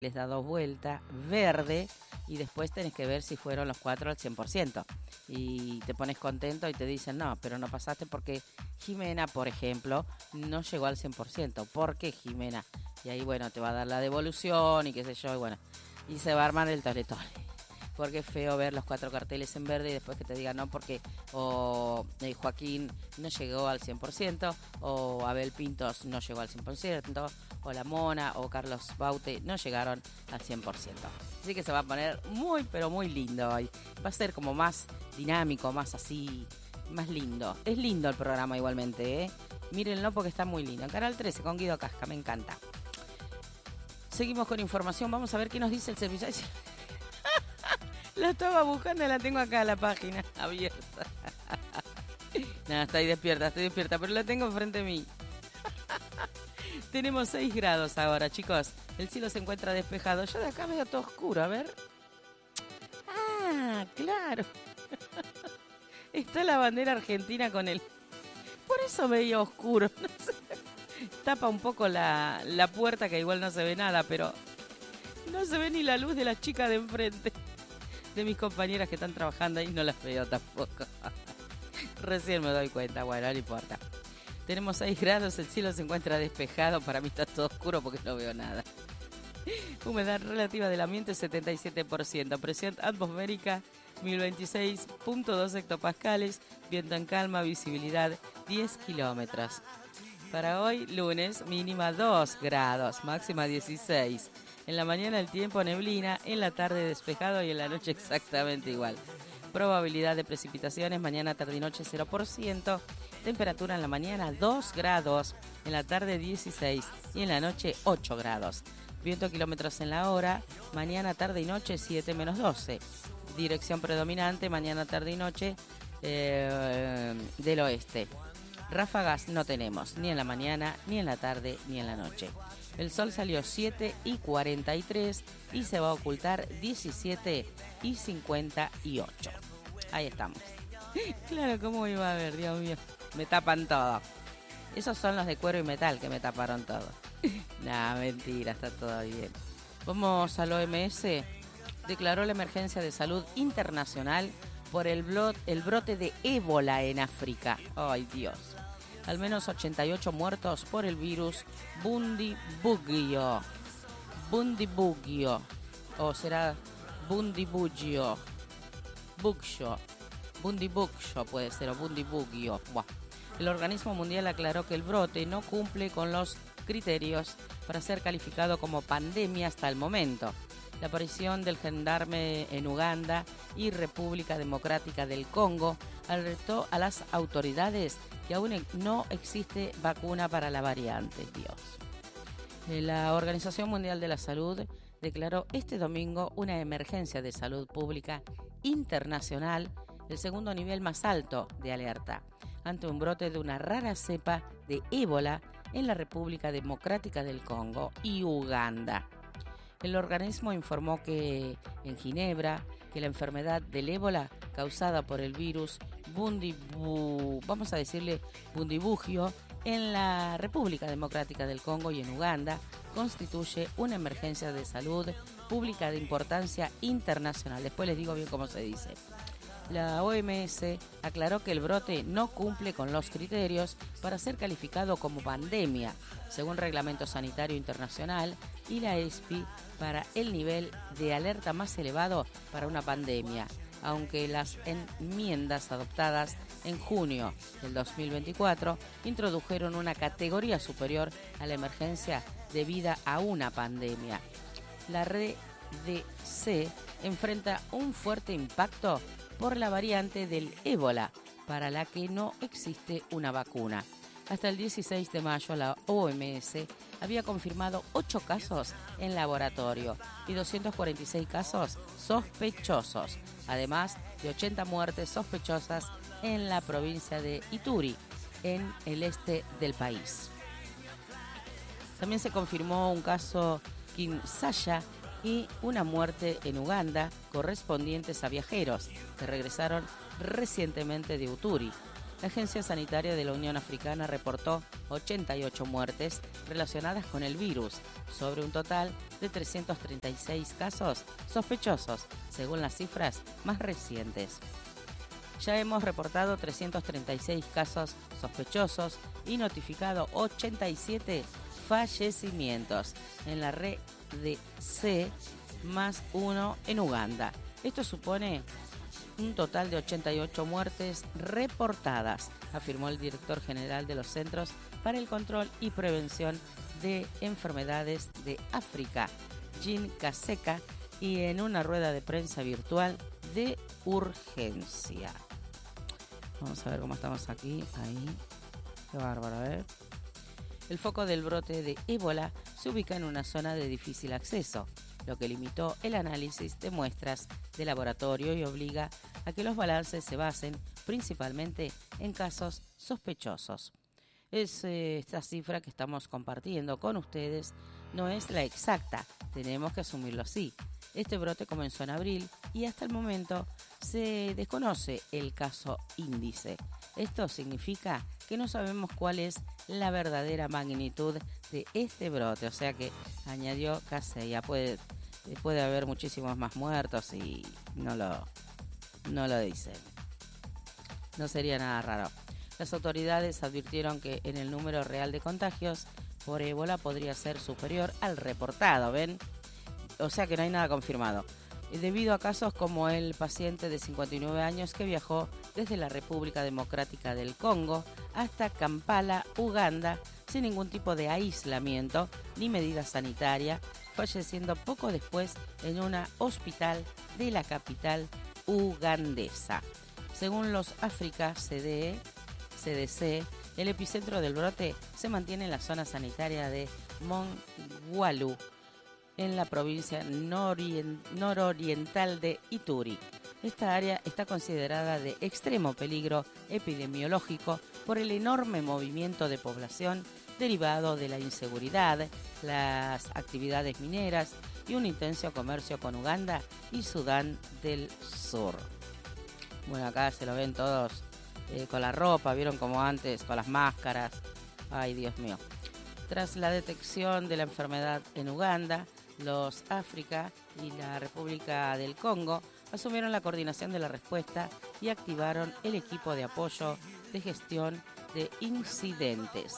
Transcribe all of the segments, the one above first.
les da 2 vueltas, verde, y después tenés que ver si fueron los 4 al 100%. Y te pones contento y te dicen, no, pero no pasaste porque Jimena, por ejemplo, no llegó al 100%. ¿Por qué, Jimena? Y ahí, bueno, te va a dar la devolución y qué sé yo, y bueno, y se va a armar el tole. Porque es feo ver los 4 carteles en verde y después que te digan no, porque Joaquín no llegó al 100%, o Abel Pintos no llegó al 100%, o La Mona o Carlos Baute no llegaron al 100%. Así que se va a poner muy, pero muy lindo hoy. Va a ser como más dinámico, más así, más lindo. Es lindo el programa igualmente, ¿eh? Mírenlo porque está muy lindo. En Canal 13 con Guido Casca, me encanta. Seguimos con información, vamos a ver qué nos dice el servicio. La estaba buscando y la tengo acá, la página abierta. No, estoy despierta, pero la tengo enfrente de mí. Tenemos 6 grados ahora, chicos. El cielo se encuentra despejado. Yo de acá veo todo oscuro, a ver. Ah, claro. Está la bandera argentina con él. Por eso veía oscuro. No sé. Tapa un poco la puerta, que igual no se ve nada, pero no se ve ni la luz de la chica de enfrente. De mis compañeras que están trabajando ahí no las veo tampoco. Recién me doy cuenta, bueno, no importa. Tenemos 6 grados, el cielo se encuentra despejado, para mí está todo oscuro porque no veo nada. Humedad relativa del ambiente 77%, presión atmosférica 1026.2 hectopascales, viento en calma, visibilidad 10 kilómetros. Para hoy, lunes, mínima 2 grados, máxima 16. En la mañana el tiempo neblina, en la tarde despejado y en la noche exactamente igual. Probabilidad de precipitaciones, mañana, tarde y noche 0%. Temperatura en la mañana 2 grados, en la tarde 16 y en la noche 8 grados. Viento kilómetros en la hora, mañana, tarde y noche 7 menos 12. Dirección predominante, mañana, tarde y noche del oeste. Ráfagas no tenemos, ni en la mañana, ni en la tarde, ni en la noche. El sol salió 7:43 y se va a ocultar 17:58. Ahí estamos. Claro, ¿cómo iba a ver? Dios mío, me tapan todo. Esos son los de cuero y metal que me taparon todo. Nah, mentira, está todo bien. Vamos al OMS. Declaró la emergencia de salud internacional por el brote de ébola en África. Ay, Dios. Al menos 88 muertos por el virus Bundibugyo. O será Bundibugyo. Bundibugyo puede ser, o Bundibugyo. Buah. El organismo mundial aclaró que el brote no cumple con los criterios para ser calificado como pandemia hasta el momento. La aparición del gendarme en Uganda y República Democrática del Congo alertó a las autoridades que aún no existe vacuna para la variante. Dios. La Organización Mundial de la Salud declaró este domingo una emergencia de salud pública internacional, el segundo nivel más alto de alerta, ante un brote de una rara cepa de ébola en la República Democrática del Congo y Uganda. El organismo informó que en Ginebra, que la enfermedad del ébola causada por el virus Bundibugyo en la República Democrática del Congo y en Uganda constituye una emergencia de salud pública de importancia internacional. Después les digo bien cómo se dice. La OMS aclaró que el brote no cumple con los criterios para ser calificado como pandemia, según Reglamento Sanitario Internacional y la ESPI, para el nivel de alerta más elevado para una pandemia, aunque las enmiendas adoptadas en junio del 2024 introdujeron una categoría superior a la emergencia debida a una pandemia. La RDC enfrenta un fuerte impacto por la variante del ébola, para la que no existe una vacuna. Hasta el 16 de mayo, la OMS había confirmado 8 casos en laboratorio y 246 casos sospechosos, además de 80 muertes sospechosas en la provincia de Ituri, en el este del país. También se confirmó un caso Kinshasa y una muerte en Uganda correspondientes a viajeros que regresaron recientemente de Ituri. La Agencia Sanitaria de la Unión Africana reportó 88 muertes relacionadas con el virus, sobre un total de 336 casos sospechosos, según las cifras más recientes. Ya hemos reportado 336 casos sospechosos y notificado 87 fallecimientos en la red de C más 1 en Uganda. Esto supone un total de 88 muertes reportadas, afirmó el director general de los Centros para el Control y Prevención de Enfermedades de África, Jean Kaseka, y en una rueda de prensa virtual de urgencia. Vamos a ver cómo estamos aquí. Ahí. Qué bárbaro, a ver. El foco del brote de ébola se ubica en una zona de difícil acceso, lo que limitó el análisis de muestras de laboratorio y obliga a que los balances se basen principalmente en casos sospechosos. Esta cifra que estamos compartiendo con ustedes no es la exacta, tenemos que asumirlo así. Este brote comenzó en abril y hasta el momento se desconoce el caso índice. Esto significa que no sabemos cuál es la verdadera magnitud de este brote, o sea que añadió Kaseka, puede haber muchísimos más muertos y no lo dicen. No sería nada raro. Las autoridades advirtieron que en el número real de contagios por ébola podría ser superior al reportado, ¿ven? O sea que no hay nada confirmado. Debido a casos como el paciente de 59 años que viajó desde la República Democrática del Congo hasta Kampala, Uganda, sin ningún tipo de aislamiento ni medida sanitaria, falleciendo poco después en un hospital de la capital ugandesa. Según los África CDC, el epicentro del brote se mantiene en la zona sanitaria de Mongwalu, en la provincia nororiental de Ituri. Esta área está considerada de extremo peligro epidemiológico por el enorme movimiento de población derivado de la inseguridad, las actividades mineras y un intenso comercio con Uganda y Sudán del Sur. Bueno, acá se lo ven todos con la ropa, vieron como antes, con las máscaras. Ay, Dios mío. Tras la detección de la enfermedad en Uganda, los África y la República del Congo asumieron la coordinación de la respuesta y activaron el equipo de apoyo de gestión de incidentes.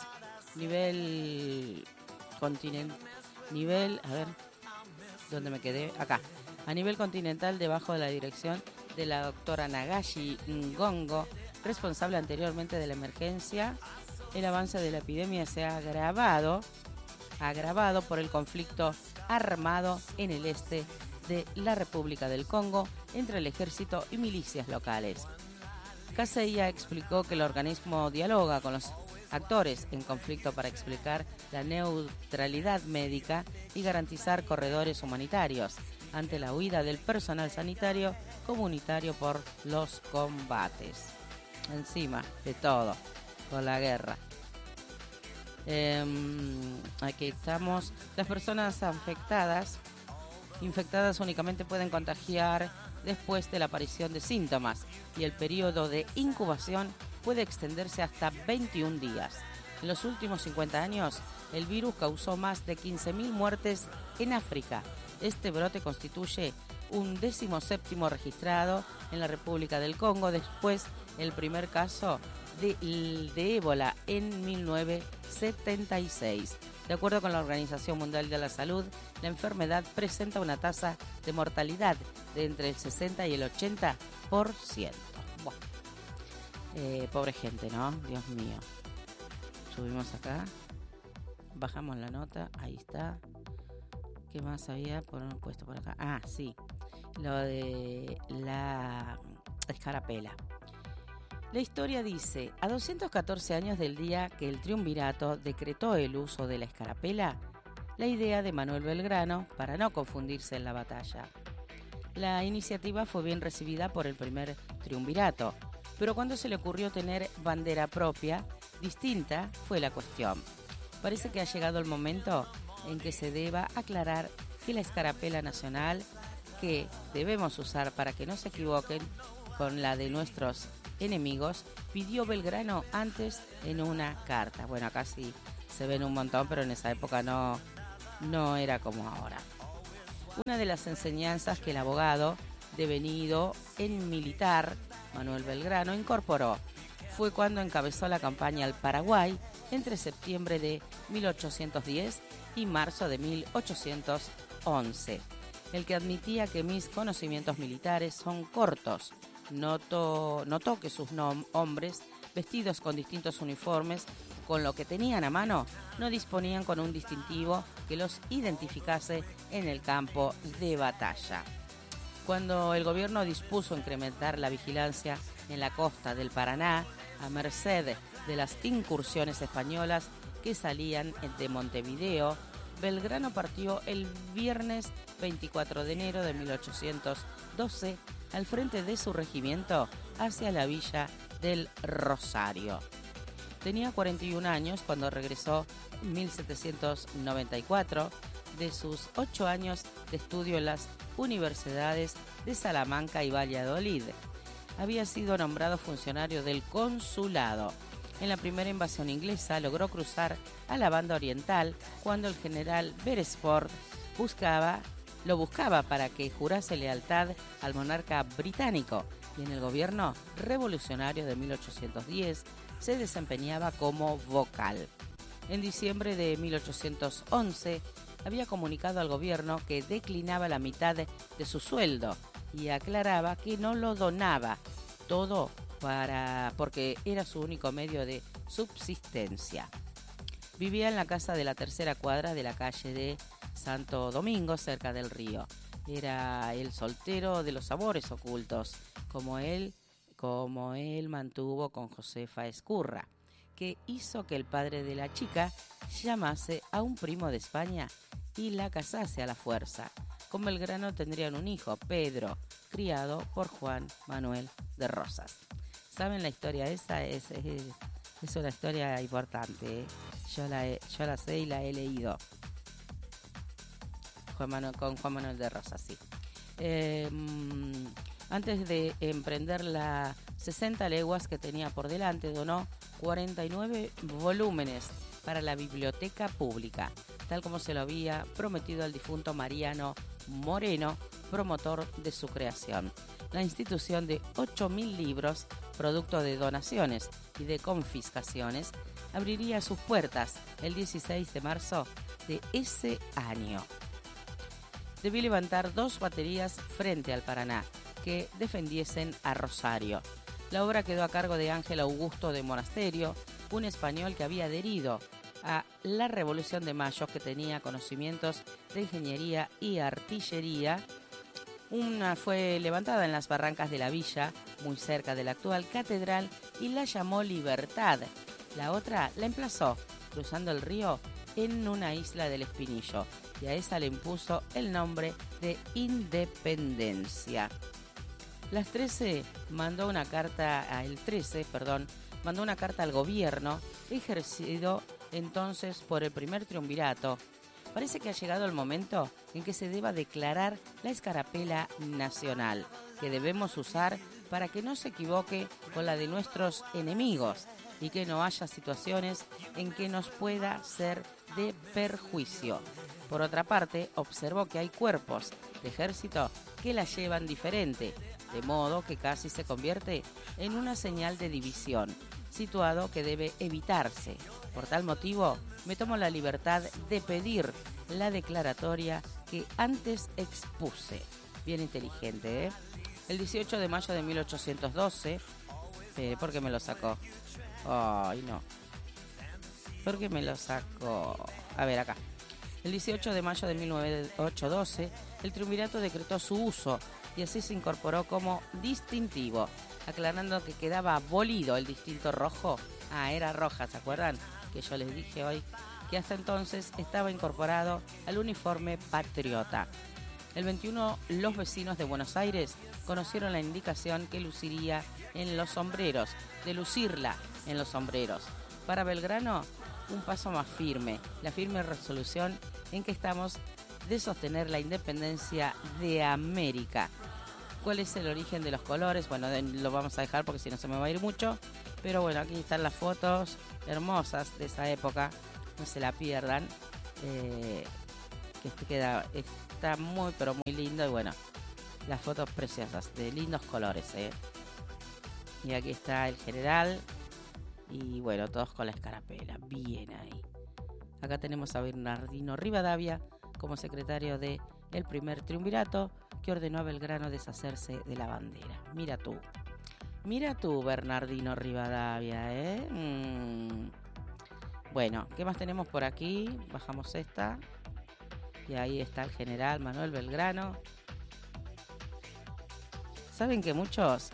A nivel continental, debajo de la dirección de la doctora Nagashi Ngongo, responsable anteriormente de la emergencia, el avance de la epidemia se ha agravado por el conflicto armado en el este de la República del Congo entre el ejército y milicias locales. Kaseka explicó que el organismo dialoga con los actores en conflicto para explicar la neutralidad médica y garantizar corredores humanitarios ante la huida del personal sanitario comunitario por los combates. Encima de todo, con la guerra. Aquí estamos. Las personas infectadas únicamente pueden contagiar después de la aparición de síntomas y el periodo de incubación puede extenderse hasta 21 días. En los últimos 50 años, el virus causó más de 15.000 muertes en África. Este brote constituye un 17º registrado en la República del Congo, después el primer caso de ébola en 1976. De acuerdo con la Organización Mundial de la Salud, la enfermedad presenta una tasa de mortalidad de entre el 60 y el 80%. Bueno, pobre gente, ¿no? Dios mío. Subimos acá, bajamos la nota, ahí está. ¿Qué más había puesto por acá? Ah, sí, lo de la escarapela. La historia dice, a 214 años del día que el triunvirato decretó el uso de la escarapela, la idea de Manuel Belgrano para no confundirse en la batalla. La iniciativa fue bien recibida por el primer triunvirato, pero cuando se le ocurrió tener bandera propia, distinta fue la cuestión. Parece que ha llegado el momento en que se deba aclarar que la escarapela nacional que debemos usar para que no se equivoquen con la de nuestros enemigos pidió Belgrano antes en una carta. Bueno, acá sí se ven un montón, pero en esa época no era como ahora. Una de las enseñanzas que el abogado devenido en militar, Manuel Belgrano, incorporó fue cuando encabezó la campaña al Paraguay entre septiembre de 1810 y marzo de 1811. El que admitía que mis conocimientos militares son cortos. Notó que sus hombres, vestidos con distintos uniformes, con lo que tenían a mano, no disponían con un distintivo que los identificase en el campo de batalla. Cuando el gobierno dispuso incrementar la vigilancia en la costa del Paraná, a merced de las incursiones españolas que salían de Montevideo, Belgrano partió el viernes 24 de enero de 1812 al frente de su regimiento hacia la villa del Rosario. Tenía 41 años cuando regresó en 1794 de sus 8 años de estudio en las universidades de Salamanca y Valladolid. Había sido nombrado funcionario del consulado. En la primera invasión inglesa logró cruzar a la banda oriental cuando el general Beresford lo buscaba para que jurase lealtad al monarca británico, y en el gobierno revolucionario de 1810 se desempeñaba como vocal. En diciembre de 1811 había comunicado al gobierno que declinaba la mitad de su sueldo y aclaraba que no lo donaba todo porque era su único medio de subsistencia. Vivía en la casa de la tercera cuadra de la calle de Santo Domingo, cerca del río. Era el soltero de los sabores ocultos, como él mantuvo con Josefa Ezcurra, que hizo que el padre de la chica llamase a un primo de España y la casase a la fuerza. Con Belgrano tendrían un hijo, Pedro, criado por Juan Manuel de Rosas. ¿Saben la historia esa? Es una historia importante, ¿eh? Yo la sé y la he leído. Con Juan Manuel de Rosas, sí. Antes de emprender las 60 leguas que tenía por delante, donó 49 volúmenes para la biblioteca pública, tal como se lo había prometido al difunto Mariano Moreno, promotor de su creación. La institución de 8.000 libros, producto de donaciones y de confiscaciones, abriría sus puertas el 16 de marzo de ese año. Debió levantar 2 baterías frente al Paraná que defendiesen a Rosario. La obra quedó a cargo de Ángel Augusto de Monasterio, un español que había adherido a la Revolución de Mayo, que tenía conocimientos de ingeniería y artillería. Una fue levantada en las barrancas de la villa, muy cerca de la actual catedral, y la llamó Libertad. La otra la emplazó, cruzando el río, en una isla del Espinillo, y a esa le impuso el nombre de Independencia. El 13 mandó una carta al gobierno, ejercido entonces por el primer triunvirato. Parece que ha llegado el momento en que se deba declarar la escarapela nacional, que debemos usar para que no se equivoque con la de nuestros enemigos y que no haya situaciones en que nos pueda ser de perjuicio. Por otra parte, observó que hay cuerpos de ejército que la llevan diferente, de modo que casi se convierte en una señal de división, situado que debe evitarse. Por tal motivo, me tomo la libertad de pedir la declaratoria que antes expuse. Bien inteligente, ¿eh? El 18 de mayo de 1812, ¿por qué me lo sacó? Ay, no. ¿Por qué me lo sacó? A ver, acá. El 18 de mayo de 1812, el triunvirato decretó su uso y así se incorporó como distintivo, aclarando que quedaba abolido el distinto rojo. Era roja, ¿se acuerdan? Que yo les dije hoy que hasta entonces estaba incorporado al uniforme patriota. El 21, los vecinos de Buenos Aires conocieron la indicación que luciría en los sombreros, de lucirla en los sombreros. Para Belgrano, un paso más firme, la firme resolución en que estamos de sostener la independencia de América. ¿Cuál es el origen de los colores? Bueno, lo vamos a dejar porque si no se me va a ir mucho. Pero bueno, aquí están las fotos hermosas de esa época, no se la pierdan. Está muy pero muy lindo y bueno, las fotos preciosas, de lindos colores. Y aquí está el general y bueno, todos con la escarapela, bien ahí. Acá tenemos a Bernardino Rivadavia como secretario del primer triunvirato que ordenó a Belgrano deshacerse de la bandera. Mira tú, Bernardino Rivadavia, Bueno, ¿qué más tenemos por aquí? Bajamos esta. Y ahí está el general Manuel Belgrano. ¿Saben que muchos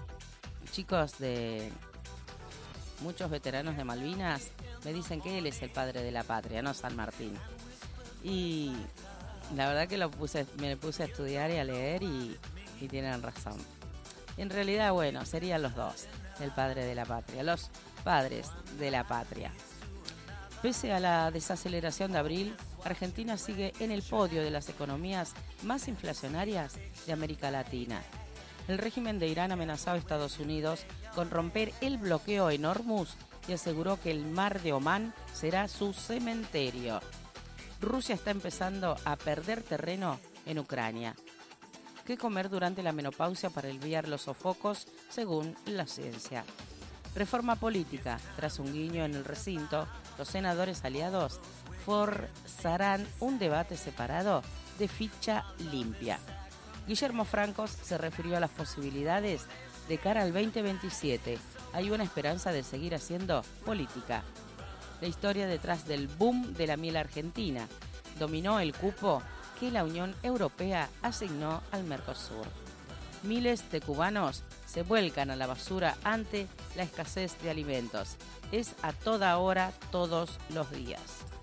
veteranos de Malvinas me dicen que él es el padre de la patria, no San Martín? Y la verdad que me puse a estudiar y a leer y tienen razón. En realidad, bueno, serían los dos, el padre de la patria, los padres de la patria. Pese a la desaceleración de abril, Argentina sigue en el podio de las economías más inflacionarias de América Latina. El régimen de Irán amenazó a Estados Unidos con romper el bloqueo en Hormuz y aseguró que el mar de Omán será su cementerio. Rusia está empezando a perder terreno en Ucrania. ¿Qué comer durante la menopausia para aliviar los sofocos, según la ciencia? Reforma política. Tras un guiño en el recinto, los senadores aliados forzarán un debate separado de ficha limpia. Guillermo Francos se refirió a las posibilidades de cara al 2027. Hay una esperanza de seguir haciendo política. La historia detrás del boom de la miel argentina. Dominó el cupo que la Unión Europea asignó al Mercosur. Miles de cubanos se vuelcan a la basura ante la escasez de alimentos. Es a toda hora, todos los días.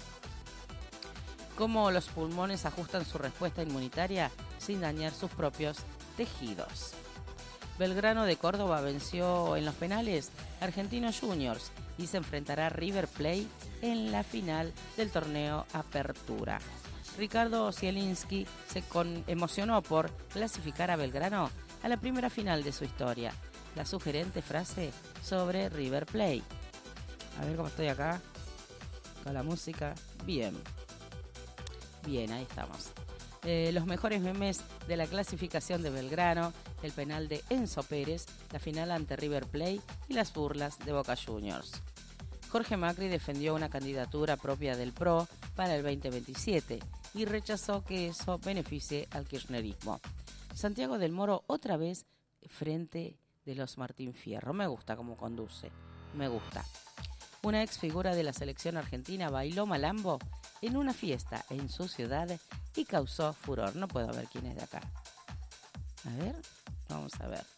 Cómo los pulmones ajustan su respuesta inmunitaria sin dañar sus propios tejidos. Belgrano de Córdoba venció en los penales a Argentinos Juniors y se enfrentará a River Plate en la final del torneo Apertura. Ricardo Zielinski se emocionó por clasificar a Belgrano a la primera final de su historia. La sugerente frase sobre River Plate. A ver cómo estoy acá con la música. Bien, ahí estamos. Los mejores memes de la clasificación de Belgrano, el penal de Enzo Pérez, la final ante River Plate y las burlas de Boca Juniors. Jorge Macri defendió una candidatura propia del PRO para el 2027 y rechazó que eso beneficie al kirchnerismo. Santiago del Moro otra vez frente de los Martín Fierro. Me gusta cómo conduce, me gusta. Una ex figura de la selección argentina bailó malambo en una fiesta en su ciudad y causó furor. No puedo ver quién es de acá. A ver, vamos a ver.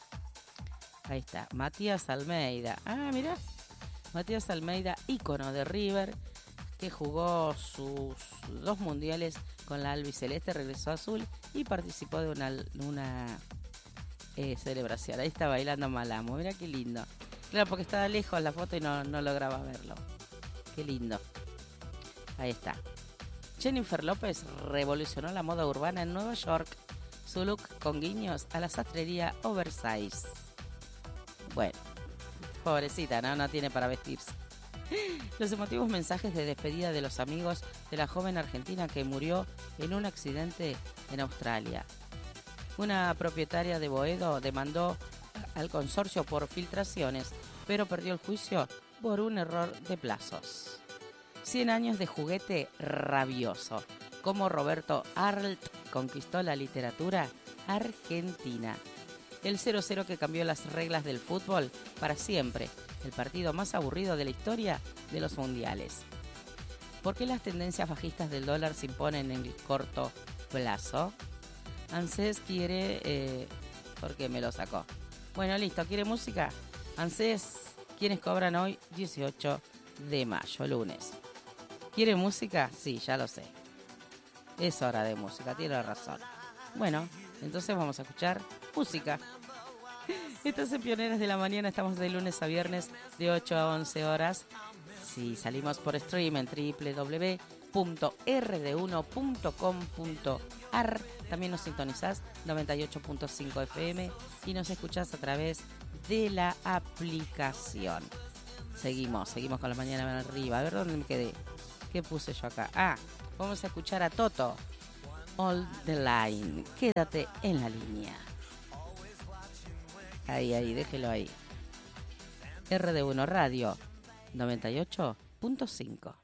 Ahí está, Matías Almeida. Ah, mira, Matías Almeida, ícono de River, que jugó sus 2 mundiales con la albiceleste, regresó a azul y participó de una celebración. Ahí está bailando malambo, mira qué lindo. Claro, porque estaba lejos la foto y no lograba verlo. Qué lindo. Ahí está. Jennifer López revolucionó la moda urbana en Nueva York. Su look con guiños a la sastrería oversize. Bueno, pobrecita, no tiene para vestirse. Los emotivos mensajes de despedida de los amigos de la joven argentina que murió en un accidente en Australia. Una propietaria de Boedo demandó al consorcio por filtraciones, pero perdió el juicio por un error de plazos. 100 años de juguete rabioso. Cómo Roberto Arlt conquistó la literatura argentina. El 0-0 que cambió las reglas del fútbol para siempre. El partido más aburrido de la historia de los mundiales. ¿Por qué las tendencias bajistas del dólar se imponen en el corto plazo? ANSES quiere... ¿por qué me lo sacó? Bueno, listo. ¿Quiere música? ANSES, ¿quiénes cobran hoy? 18 de mayo, lunes. ¿Quiere música? Sí, ya lo sé. Es hora de música, tiene razón. Bueno, entonces vamos a escuchar música. Estás en Pioneras de la Mañana, estamos de lunes a viernes de 8 a 11 horas. Si salimos por stream en www.rd1.com.ar. También nos sintonizás 98.5 FM y nos escuchás a través de la aplicación. Seguimos con la mañana van arriba. A ver dónde me quedé. ¿Qué puse yo acá? Vamos a escuchar a Toto. All the Line. Quédate en la línea. Ahí, déjelo ahí. RD1 Radio 98.5.